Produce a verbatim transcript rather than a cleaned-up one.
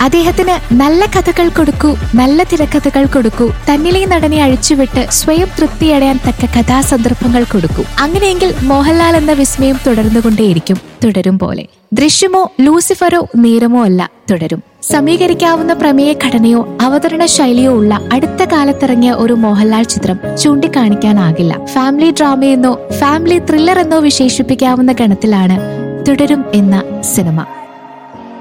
അദ്ദേഹത്തിന് നല്ല കഥകൾ കൊടുക്കൂ, നല്ല തിരക്കഥകൾ കൊടുക്കൂ, തന്നിലെ നടനെ അഴിച്ചുവിട്ട് സ്വയം തൃപ്തിയടയാൻ തക്ക കഥാസന്ദർഭങ്ങൾ കൊടുക്കൂ. അങ്ങനെയെങ്കിൽ മോഹൻലാൽ എന്ന വിസ്മയം തുടർന്നുകൊണ്ടേയിരിക്കും. തുടരും പോലെ ദൃശ്യമോ ലൂസിഫറോ നേരമോ അല്ല തുടരും. സമീകരിക്കാവുന്ന പ്രമേയ ഘടനയോ അവതരണ ശൈലിയോ ഉള്ള അടുത്ത കാലത്തിറങ്ങിയ ഒരു മോഹൻലാൽ ചിത്രം ചൂണ്ടിക്കാണിക്കാനാകില്ല. ഫാമിലി ഡ്രാമയെന്നോ ഫാമിലി ത്രില്ലർ എന്നോ വിശേഷിപ്പിക്കാവുന്ന ഗണത്തിലാണ് തുടരും എന്ന സിനിമ.